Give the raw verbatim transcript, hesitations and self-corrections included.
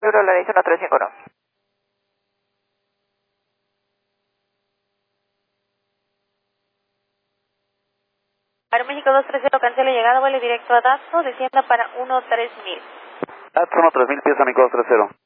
Eurolaris uno tres cinco uno. Aeroméxico dos tres cero, cancela llegada, vuelo directo a Dazo, descienda para uno tres mil. Dazo uno tres mil, pieza mi dos tres cero.